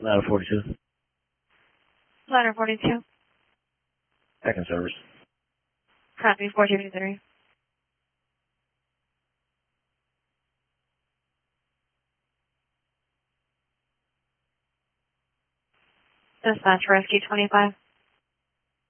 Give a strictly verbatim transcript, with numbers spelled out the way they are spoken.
Ladder forty-two. Ladder forty-two. Second service. Copy, four two three. Dispatch rescue twenty-five.